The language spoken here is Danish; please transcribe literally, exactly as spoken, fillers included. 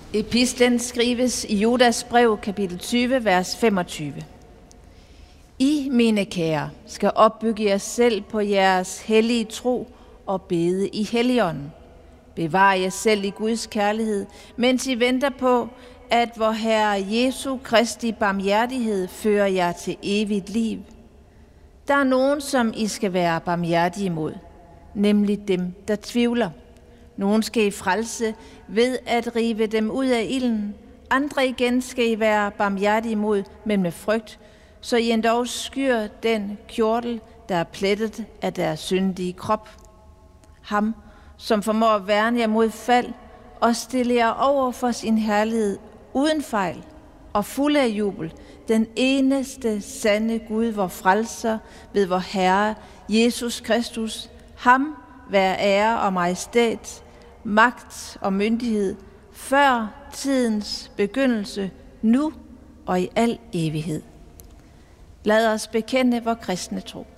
Epistlen skrives i Judas brev, kapitel tyve, vers femogtyve. I, mine kære, skal opbygge jer selv på jeres hellige tro og bede i Helligånden. Bevar jer selv i Guds kærlighed, mens I venter på, at vor Herre Jesu Kristi barmhjertighed fører jer til evigt liv. Der er nogen, som I skal være barmhjertige imod, nemlig dem, der tvivler. Nogen skal I frelse ved at rive dem ud af ilden. Andre igen skal I være barmhjertige imod, men med frygt, så I endog skyr den kjortel, der er plettet af deres syndige krop. Ham, som formår at værne jer mod fald og stille jer over for sin herlighed uden fejl og fuld af jubel, den eneste sande Gud, vor frelser ved vor Herre Jesus Kristus. Ham være ære og majestæt, magt og myndighed, før tidens begyndelse, nu og i al evighed. Lad os bekende vor kristne tro.